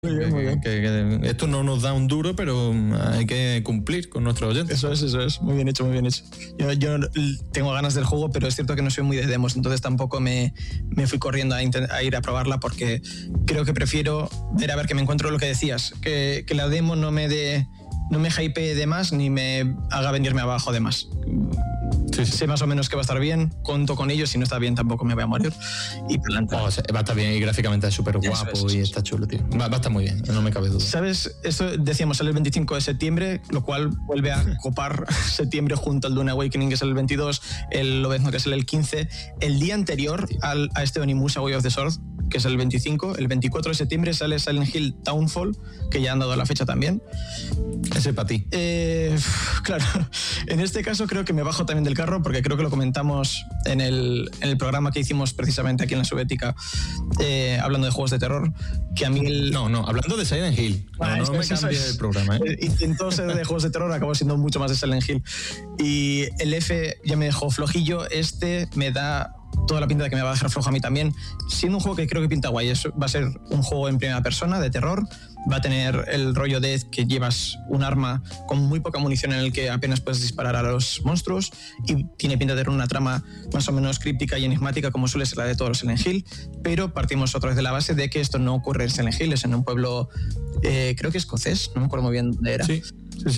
Muy bien, muy bien. Que esto no nos da un duro, pero hay que cumplir con nuestros oyentes. Eso es. Muy bien hecho, muy bien hecho. Yo tengo ganas del juego, pero es cierto que no soy muy de demos, entonces tampoco me fui corriendo a ir a probarla porque creo que prefiero ver a ver que me encuentro lo que decías, que la demo no me hypee de más ni me haga venirme abajo de más. Sí. Sé más o menos que va a estar bien, cuento con ello, si no está bien tampoco me voy a morir y planta. Va a estar bien y gráficamente es súper guapo y está chulo, tío. Va a estar muy bien, no me cabe duda. ¿Sabes? Esto decíamos sale el 25 de septiembre, lo cual vuelve a copar septiembre junto al Dune Awakening, que es el 22, el Lobezno, que es el 15. El día anterior a este Onimusha Way of the Sword, que es el 25, el 24 de septiembre sale Silent Hill Townfall, que ya han dado la fecha también. Ese para ti. Claro, en este caso creo que me bajo también del carro porque creo que lo comentamos en el programa que hicimos precisamente aquí en la Subética, hablando de juegos de terror, que a mí No, hablando de Silent Hill. No me cambie el programa. Intentó ser de juegos de terror, acabó siendo mucho más de Silent Hill. Y el F ya me dejó flojillo, este me da toda la pinta de que me va a dejar flojo a mí también, siendo un juego que creo que pinta guay. Va a ser un juego en primera persona de terror, va a tener el rollo de que llevas un arma con muy poca munición en el que apenas puedes disparar a los monstruos y tiene pinta de tener una trama más o menos críptica y enigmática como suele ser la de todos los Silent Hill, pero partimos otra vez de la base de que esto no ocurre en Silent Hill, es en un pueblo creo que escocés, no me acuerdo muy bien dónde era. Sí.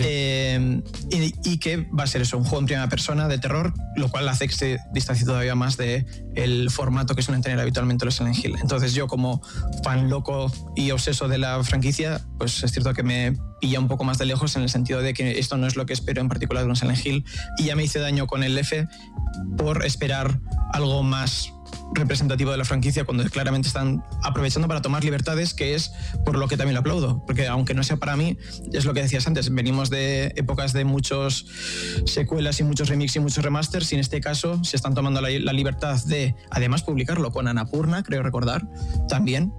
Y que va a ser eso, un juego en primera persona de terror, lo cual hace que se distancie todavía más de el formato que suelen tener habitualmente los Silent Hill. Entonces yo, como fan loco y obseso de la franquicia, pues es cierto que me pilla un poco más de lejos en el sentido de que esto no es lo que espero en particular de un Silent Hill, y ya me hice daño con el F por esperar algo más representativo de la franquicia cuando claramente están aprovechando para tomar libertades, que es por lo que también lo aplaudo, porque aunque no sea para mí, es lo que decías antes, venimos de épocas de muchos secuelas y muchos remixes y muchos remasters, y en este caso se están tomando la libertad de además publicarlo con Annapurna, creo recordar, también,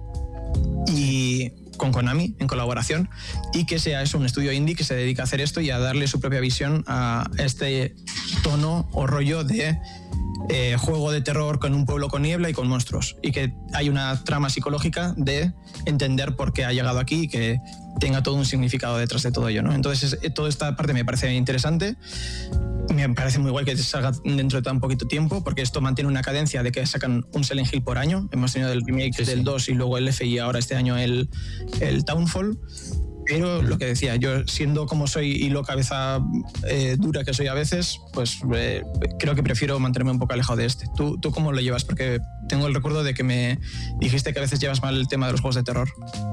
y con Konami en colaboración, y que sea eso, un estudio indie que se dedica a hacer esto y a darle su propia visión a este tono o rollo de juego de terror con un pueblo con niebla y con monstruos, y que hay una trama psicológica de entender por qué ha llegado aquí y que tenga todo un significado detrás de todo ello, ¿no? Entonces toda esta parte me parece interesante, me parece muy guay que salga dentro de tan poquito tiempo, porque esto mantiene una cadencia de que sacan un Silent Hill por año. Hemos tenido el remake del 2 y luego el F, y ahora este año el Townfall. Pero lo que decía, yo siendo como soy y lo cabeza dura que soy a veces, pues creo que prefiero mantenerme un poco alejado de este. ¿Tú cómo lo llevas? Porque tengo el recuerdo de que me dijiste que a veces llevas mal el tema de los juegos de terror.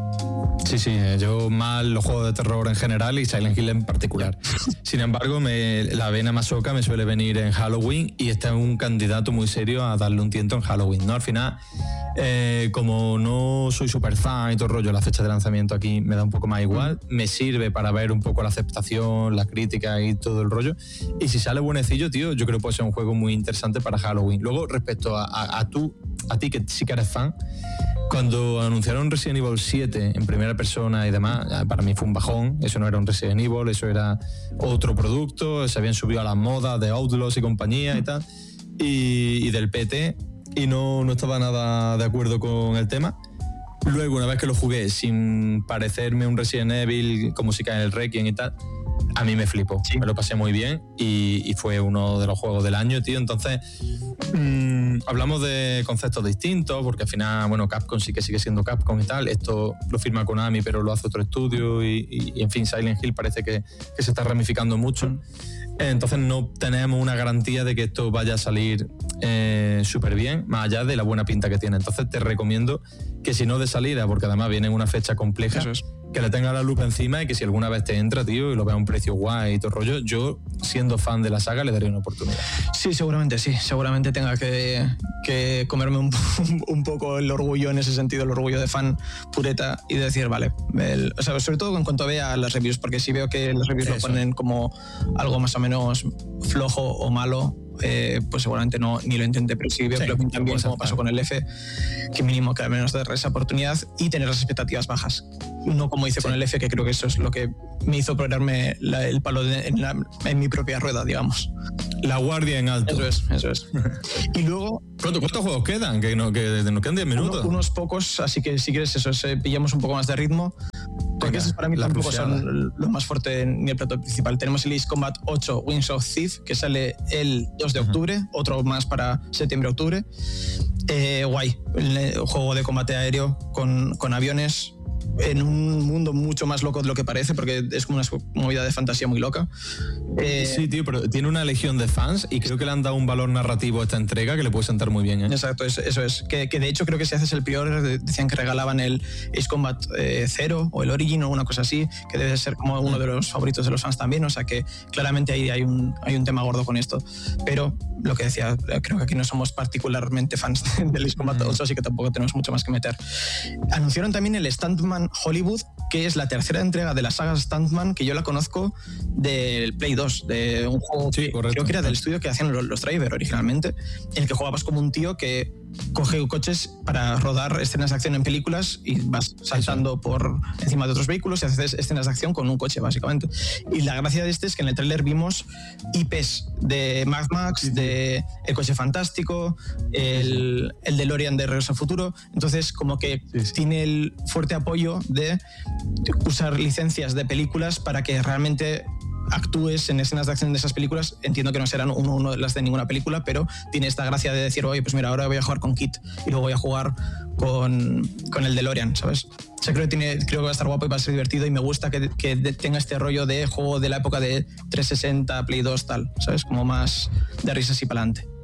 Sí, yo mal los juegos de terror en general y Silent Hill en particular. Sin embargo, la vena masoca me suele venir en Halloween, y este es un candidato muy serio a darle un tiento en Halloween, ¿no? Al final, como no soy súper fan y todo el rollo, la fecha de lanzamiento aquí me da un poco más igual, me sirve para ver un poco la aceptación, la crítica y todo el rollo, y si sale buenecillo, tío, yo creo que puede ser un juego muy interesante para Halloween. Luego, respecto a ti que sí que eres fan, cuando anunciaron Resident Evil 7 en primera persona y demás, para mí fue un bajón. Eso no era un Resident Evil, eso era otro producto, se habían subido a las modas de Outlaws y compañía y tal, y del PT, y no estaba nada de acuerdo con el tema. Luego, una vez que lo jugué sin parecerme un Resident Evil como si cae en el Requiem y tal, a mí me flipó, sí. Me lo pasé muy bien y fue uno de los juegos del año, tío. Entonces, hablamos de conceptos distintos, porque al final, bueno, Capcom sí que sigue siendo Capcom y tal. Esto lo firma Konami, pero lo hace otro estudio y en fin, Silent Hill parece que se está ramificando mucho. Entonces no tenemos una garantía de que esto vaya a salir súper bien, más allá de la buena pinta que tiene. Entonces te recomiendo que, si no de salida, porque además viene en una fecha compleja, que le tenga la lupa encima, y que si alguna vez te entra, tío, y lo vea a un precio guay y todo el rollo, yo, siendo fan de la saga, le daré una oportunidad. Sí, seguramente tenga que comerme un poco el orgullo en ese sentido, el orgullo de fan pureta, y decir, vale, o sea, sobre todo en cuanto vea las reviews, porque si veo que las reviews lo ponen como algo más o menos flojo o malo, pues seguramente no ni lo intente, pero sí veo que lo pintan bien, como pasó con el F, que mínimo que al menos dar esa oportunidad y tener las expectativas bajas. No como hice con el F, que creo que eso es lo que me hizo ponerme el palo en mi propia rueda, digamos. La guardia en alto. Eso es. Y luego... ¿Cuántos juegos quedan? Que nos quedan 10 minutos. Unos pocos, así que si quieres eso, pillamos un poco más de ritmo. Porque esos para mí tampoco son lo más fuerte ni el plato principal. Tenemos el Ace Combat 8 Wings of Thief, que sale el 2 de octubre, otro más para septiembre-octubre. Guay, el juego de combate aéreo con aviones en un mundo mucho más loco de lo que parece, porque es como una movida de fantasía muy loca. Sí, tío, pero tiene una legión de fans y creo que le han dado un valor narrativo a esta entrega que le puede sentar muy bien. Exacto, eso es. Que de hecho creo que si haces el pre-order decían que regalaban el Ace Combat 0 o el Origin o una cosa así, que debe ser como uno de los favoritos de los fans también, o sea que claramente ahí hay un tema gordo con esto. Pero lo que decía, creo que aquí no somos particularmente fans del Ace Combat 8, así que tampoco tenemos mucho más que meter. Anunciaron también el Stuntman Hollywood, que es la tercera entrega de la saga Stuntman, que yo la conozco del Play 2, de un juego creo que era del estudio que hacían los Driver originalmente, en el que jugabas como un tío que coge coches para rodar escenas de acción en películas y vas saltando por encima de otros vehículos y haces escenas de acción con un coche, básicamente. Y la gracia de este es que en el tráiler vimos IPs de Mad Max, de El Coche Fantástico, el DeLorean de Regreso al Futuro. Entonces, como que tiene el fuerte apoyo de usar licencias de películas para que realmente actúes en escenas de acción de esas películas. Entiendo que no serán uno de las de ninguna película, pero tiene esta gracia de decir, oye, pues mira, ahora voy a jugar con Kit y luego voy a jugar con el DeLorean, ¿sabes? O sea, creo que va a estar guapo y va a ser divertido, y me gusta que tenga este rollo de juego de la época de 360, Play 2, tal, ¿sabes? Como más de risas y para adelante.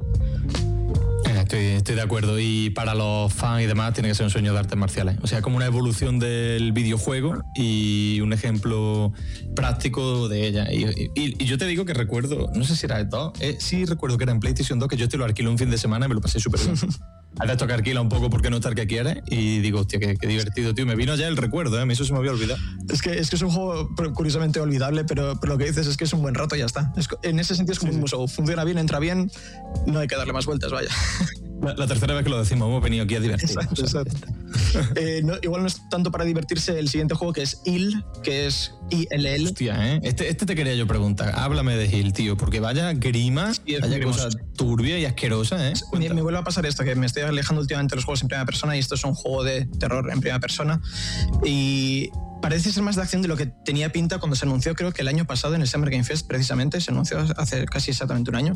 Estoy de acuerdo, y para los fans y demás tiene que ser un sueño de artes marciales. O sea, como una evolución del videojuego y un ejemplo práctico de ella. Y yo te digo que recuerdo, no sé si era de todo, sí recuerdo que era en PlayStation 2, que yo te lo alquilé un fin de semana y me lo pasé súper bien. Ahora esto que alquila un poco porque no está el que quiere, y digo, hostia, qué divertido, tío. Me vino ya el recuerdo, eso se me había olvidado. Es que es un juego curiosamente olvidable, pero lo que dices es que es un buen rato y ya está. En ese sentido es como un museo. Funciona bien, entra bien, no hay que darle más vueltas, vaya. La tercera vez que lo decimos, hemos venido aquí a divertirnos. Exacto. Igual no es tanto para divertirse el siguiente juego, que es ILL, que es ILL. Hostia, Este te quería yo preguntar. Háblame de ILL, tío, porque vaya grima, vaya cosa turbia y asquerosa, Me vuelve a pasar esto, que me estoy alejando últimamente de los juegos en primera persona, y esto es un juego de terror en primera persona. Y parece ser más de acción de lo que tenía pinta cuando se anunció, creo que el año pasado en el Summer Game Fest, precisamente, se anunció hace casi exactamente un año.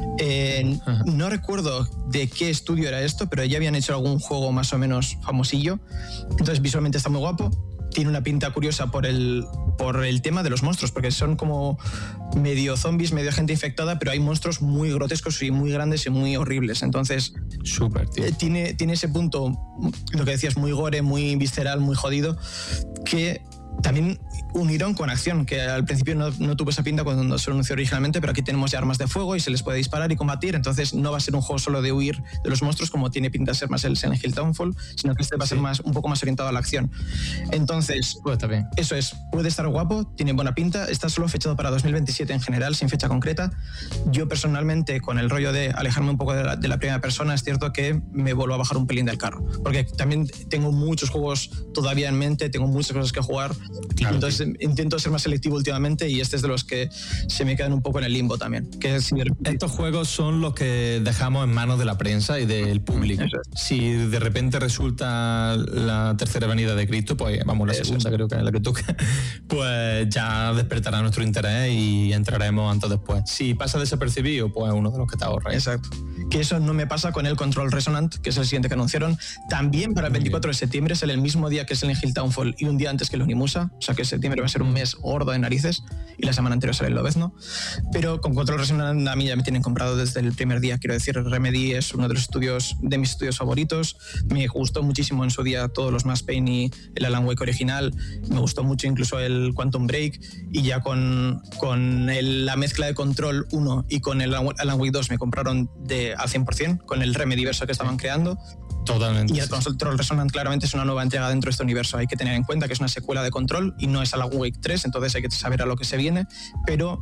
No recuerdo de qué estudio era esto, pero ya habían hecho algún juego más o menos famosillo. Entonces visualmente está muy guapo. Tiene una pinta curiosa por el tema de los monstruos, porque son como medio zombies, medio gente infectada, pero hay monstruos muy grotescos y muy grandes y muy horribles. Entonces, súper, tío. Tiene ese punto, lo que decías, muy gore, muy visceral, muy jodido, que también unieron con acción, que al principio no tuvo esa pinta cuando se anunció originalmente, pero aquí tenemos ya armas de fuego y se les puede disparar y combatir, entonces no va a ser un juego solo de huir de los monstruos como tiene pinta de ser más el Silent Hill Downfall, sino que este va a ser un poco más orientado a la acción. Entonces, pues está bien. Eso es, puede estar guapo, tiene buena pinta, está solo fechado para 2027 en general, sin fecha concreta. Yo personalmente, con el rollo de alejarme un poco de la primera persona, es cierto que me vuelvo a bajar un pelín del carro, porque también tengo muchos juegos todavía en mente, tengo muchas cosas que jugar. Claro, entonces intento ser más selectivo últimamente, y este es de los que se me quedan un poco en el limbo también. Estos juegos son los que dejamos en manos de la prensa y del público. Si de repente resulta la tercera venida de Cristo, pues vamos, la segunda creo que es la que toca, pues ya despertará nuestro interés y entraremos antes o después. Si pasa desapercibido, pues uno de los que te ahorra. Exacto. Que eso no me pasa con el Control Resonant, que es el siguiente que anunciaron. También para el 24 de septiembre, sale el mismo día que es el Silent Hill Downfall y un día antes que el Onimusa. O sea que septiembre va a ser un mes gordo de narices, y la semana anterior sale el Lobezno. Pero con Control Resonant a mí ya me tienen comprado desde el primer día. Quiero decir, Remedy es uno de mis estudios favoritos. Me gustó muchísimo en su día todos los Max Payne y el Alan Wake original. Me gustó mucho incluso el Quantum Break, y ya con la mezcla de Control 1 y con el Alan Wake 2 me compraron al 100% con el Remedy verso que estaban creando. Totalmente. Y el Control Resonant claramente es una nueva entrega dentro de este universo. Hay que tener en cuenta que es una secuela de Control y no es Alan Wake 3, entonces hay que saber a lo que se viene, pero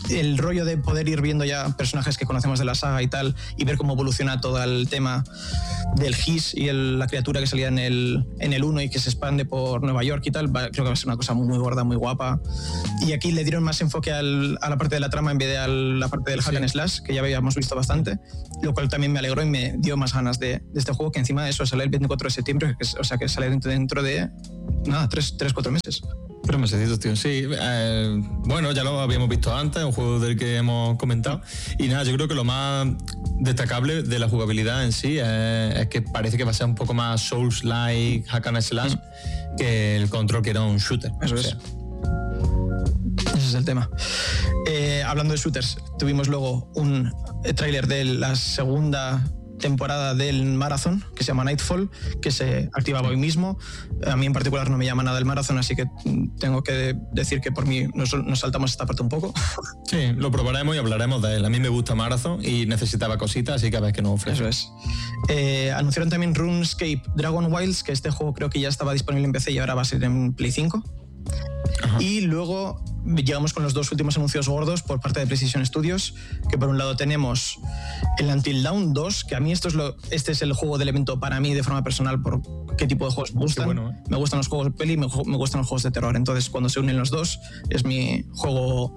el rollo de poder ir viendo ya personajes que conocemos de la saga y tal, y ver cómo evoluciona todo el tema del Hiss y la criatura que salía en el 1 y que se expande por Nueva York y tal, creo que va a ser una cosa muy, muy gorda, muy guapa. Y aquí le dieron más enfoque a la parte de la trama en vez de a la parte del hack and slash, que ya habíamos visto bastante, lo cual también me alegró y me dio más ganas de este juego, que encima de eso sale el 24 de septiembre, o sea que sale dentro de nada, 3-4 meses. 3 mesecitos, tío. Sí, bueno, ya lo habíamos visto antes, un juego del que hemos comentado. Y nada, yo creo que lo más destacable de la jugabilidad en sí es que parece que va a ser un poco más Souls-like, hack and slash, que el Control, que era un shooter. Eso es. Ese es el tema. Hablando de shooters, tuvimos luego un tráiler de la segunda temporada del Marathon, que se llama Nightfall, que se activaba hoy mismo. A mí en particular no me llama nada el Marathon, así que tengo que decir que por mí nos saltamos esta parte un poco. Sí, lo probaremos y hablaremos de él. A mí me gusta Marathon y necesitaba cositas, así que a ver qué nos ofrece. Eso es. Anunciaron también RuneScape Dragon Wilds, que este juego creo que ya estaba disponible en PC y ahora va a ser en Play 5. Ajá. Y luego llegamos con los dos últimos anuncios gordos por parte de PlayStation Studios, que por un lado tenemos el Until Dawn 2, que a mí este es el juego del evento para mí de forma personal por qué tipo de juegos me gustan. Bueno, Me gustan los juegos de peli, me gustan los juegos de terror. Entonces cuando se unen los dos es mi juego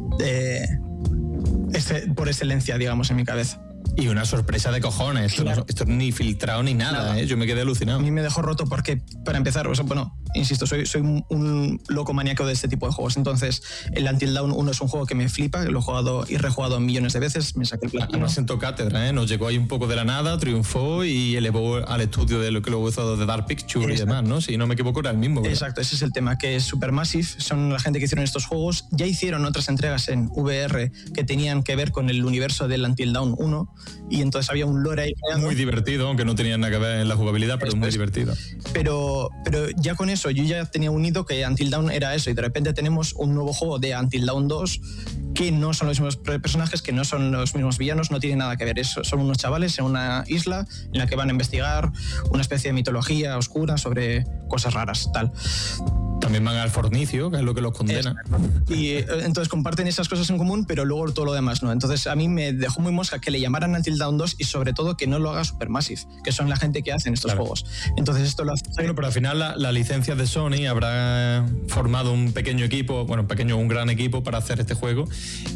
por excelencia, digamos, en mi cabeza. Y una sorpresa de cojones. Claro. Esto ni filtrado ni nada. Yo me quedé alucinado. A mí me dejó roto porque, para empezar, bueno, insisto, soy un loco maníaco de este tipo de juegos. Entonces, el Until Dawn 1 es un juego que me flipa, lo he jugado y rejugado millones de veces, me saqué el platino. Además sentó cátedra, nos llegó ahí un poco de la nada, triunfó y elevó al estudio de lo que luego hizo de Dark Pictures. Exacto. Y demás, ¿no? Si no me equivoco, era el mismo, ¿verdad? Exacto, ese es el tema, que es Supermassive, son la gente que hicieron estos juegos. Ya hicieron otras entregas en VR que tenían que ver con el universo del Until Dawn 1, y entonces había un lore ahí. Muy divertido, aunque no tenía nada que ver en la jugabilidad, pero muy divertido. Pero ya con eso, yo ya tenía unido que Until Dawn era eso, y de repente tenemos un nuevo juego de Until Dawn 2 que no son los mismos personajes, que no son los mismos villanos, no tiene nada que ver. Son unos chavales en una isla en la que van a investigar una especie de mitología oscura sobre cosas raras, tal. También van al fornicio, que es lo que los condena. Y entonces comparten esas cosas en común, pero luego todo lo demás no. Entonces a mí me dejó muy mosca que le llamaran Until Dawn 2 y sobre todo que no lo haga Supermassive, que son la gente que hacen estos juegos. Entonces esto lo hace... Bueno, pero al final la licencia de Sony habrá formado un pequeño equipo, bueno, un gran equipo para hacer este juego,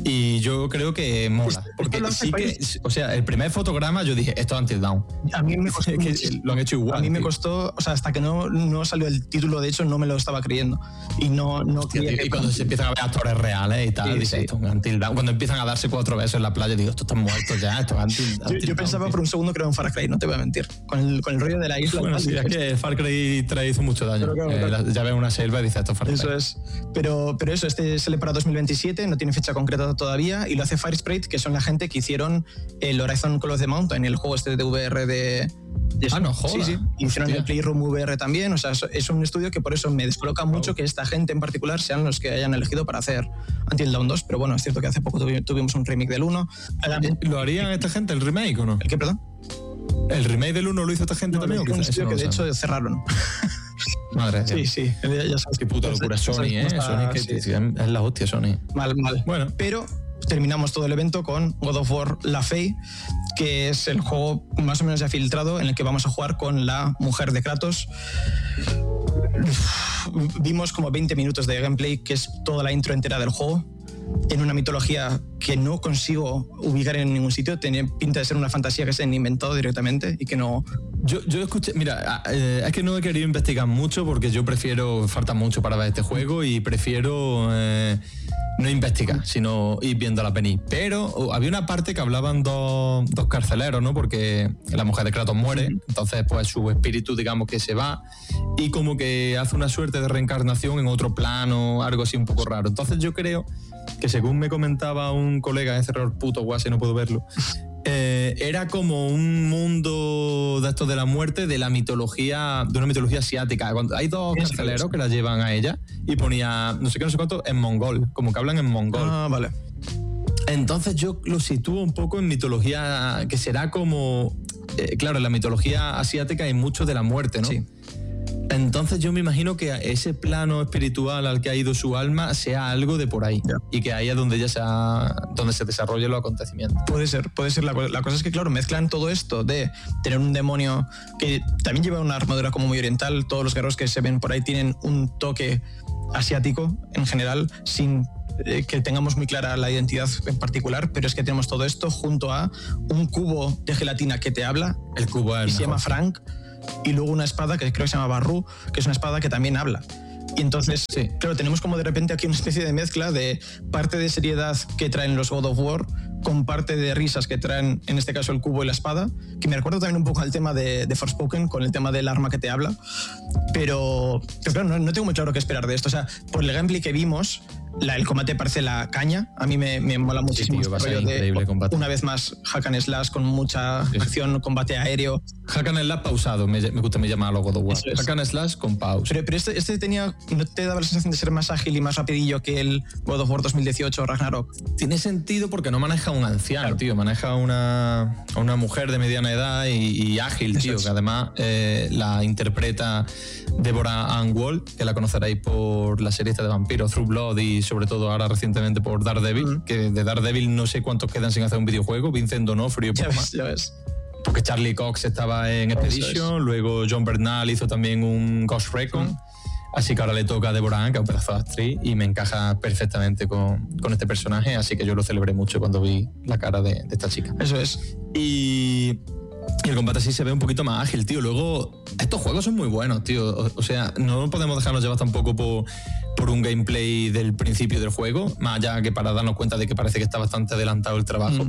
y yo creo que mola. Porque sí que, o sea, el primer fotograma yo dije, esto es Until Dawn. A mí me costó... lo han hecho igual. A mí me costó, o sea, hasta que no salió el título, de hecho, no me lo estaba creyendo. Y no quería y cuando se empiezan a ver actores reales y tal, dice, esto es un Until Dawn. Cuando empiezan a darse 4 besos en la playa, digo, estos están muertos ya, esto es Until yo pensaba por un segundo que era un Far Cry, no te voy a mentir. Con el rollo de la isla. Bueno, sí, es que Far Cry 3 hizo mucho daño. Claro. Ya ves una selva y dices, esto es Far Cry. Eso es. Pero eso, este sale para 2027, no tiene fecha concreta todavía, y lo hace Firesprite, que son la gente que hicieron el Horizon Call of the Mountain, el juego este de VR de no jodas. Sí. Hicieron el Playroom VR también, o sea, es un estudio que por eso me descoloca mucho que esta gente en particular sean los que hayan elegido para hacer Until Dawn 2, pero bueno, es cierto que hace poco tuvimos un remake del 1. ¿Lo harían esta gente, el remake o no? ¿El qué, perdón? ¿El remake del 1 lo hizo esta gente también? Es un estudio que de hecho cerraron. Madre mía. Sí, ya sabes. Qué puta locura Sony, Sony es la hostia, Sony. Mal. Bueno. Pero terminamos todo el evento con God of War La Fae, que es el juego más o menos ya filtrado en el que vamos a jugar con la mujer de Kratos. Vimos como 20 minutos de gameplay, que es toda la intro entera del juego, en una mitología que no consigo ubicar en ningún sitio. Tenía pinta de ser una fantasía que se han inventado directamente y que no... Yo escuché... Mira, es que no he querido investigar mucho porque yo falta mucho para ver este juego y prefiero no investigar, sino ir viendo la peli. Pero había una parte que hablaban dos carceleros, ¿no? Porque la mujer de Kratos muere, entonces pues su espíritu, digamos, que se va y como que hace una suerte de reencarnación en otro plano, algo así un poco raro. Entonces yo creo que, según me comentaba un colega, ese error puto guase, no puedo verlo, era como un mundo de estos de la muerte, de una mitología asiática. Hay dos carceleros que la llevan a ella y ponía no sé qué, no sé cuánto, en mongol, como que hablan en mongol. Ah, vale. Entonces yo lo sitúo un poco en mitología que será como... claro, en la mitología asiática hay mucho de la muerte, ¿no? Sí. Entonces yo me imagino que ese plano espiritual al que ha ido su alma sea algo de por ahí, y que ahí es donde donde se desarrollen los acontecimientos. Puede ser. La cosa es que, claro, mezclan todo esto de tener un demonio que también lleva una armadura como muy oriental. Todos los guerreros que se ven por ahí tienen un toque asiático en general, sin que tengamos muy clara la identidad en particular, pero es que tenemos todo esto junto a un cubo de gelatina que te habla. El cubo es el se llama Frank. Y luego una espada que creo que se llama Barru, que es una espada que también habla. Y entonces, claro, tenemos como de repente aquí una especie de mezcla de parte de seriedad que traen los God of War con parte de risas que traen, en este caso, el cubo y la espada, que me recuerda también un poco al tema de Forspoken, con el tema del arma que te habla. Pero claro, no tengo muy claro qué esperar de esto. O sea, por el gameplay que vimos, el combate parece la caña. A mí me mola muchísimo. Sí, tío, va a ser increíble combate. Una vez más, hack and slash con mucha acción, combate aéreo. Hack and slash pausado, me llama lo God of War. Hack and slash con pausa. Pero este ¿no te daba la sensación de ser más ágil y más rapidillo que el God of War 2018 Ragnarok? Tiene sentido porque no maneja a un anciano, tío. Maneja a una mujer de mediana edad y ágil, tío. Que además la interpreta Deborah Ann Woll, que la conoceréis por la serie esta de vampiros, True Blood, y sobre todo ahora recientemente por Daredevil, que de Daredevil no sé cuántos quedan sin hacer un videojuego. Vincent D'Onofrio, ya ves. Porque Charlie Cox estaba en Expedition, luego John Bernal hizo también un Ghost Recon, así que ahora le toca a Deborah Ann, que es un pedazo de actriz, y me encaja perfectamente con este personaje, así que yo lo celebré mucho cuando vi la cara de esta chica. Eso es. Y el combate sí se ve un poquito más ágil, tío. Luego, estos juegos son muy buenos, tío. O sea, no podemos dejarnos llevar tampoco por un gameplay del principio del juego, más allá que para darnos cuenta de que parece que está bastante adelantado el trabajo.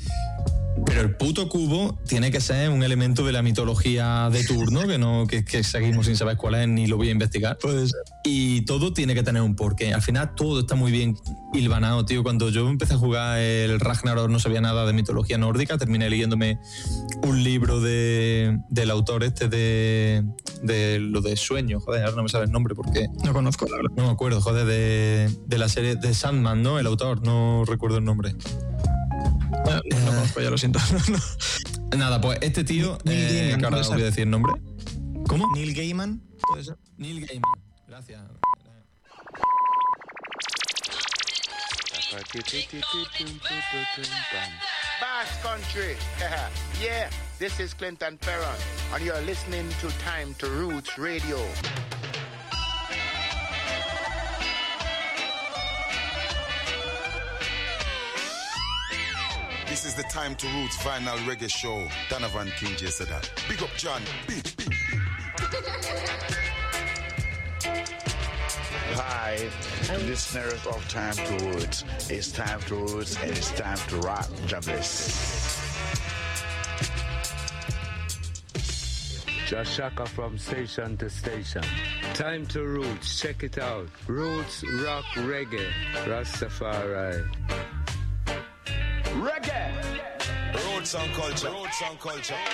Pero el puto cubo tiene que ser un elemento de la mitología de turno, que seguimos sin saber cuál es, ni lo voy a investigar. Puede ser. Y todo tiene que tener un porqué. Al final todo está muy bien hilvanado, tío. Cuando yo empecé a jugar el Ragnarok no sabía nada de mitología nórdica. Terminé leyéndome un libro del autor de lo de Sueño. Joder, ahora no me sabe el nombre porque... No conozco, la verdad. No me acuerdo, joder, de la serie de Sandman, ¿no? El autor, no recuerdo el nombre. No conozco, ya lo siento. Nada, pues este tío, que ahora os voy a decir el nombre. ¿Cómo? Neil Gaiman, ¿puede ser? Neil Gaiman, gracias. Bass Country. Yeah, this is Clinton Ferron, and you're listening to Time to Roots Radio. This is the Time to Roots Vinyl Reggae Show. Donovan King J said that. Big up John. Big. Hi, listeners of Time to Roots. It's Time to Roots and it's time to rock. Jobless. Josh Shaka from station to station. Time to Roots. Check it out. Roots, rock, reggae, Rastafari. Reggae! Roots and culture.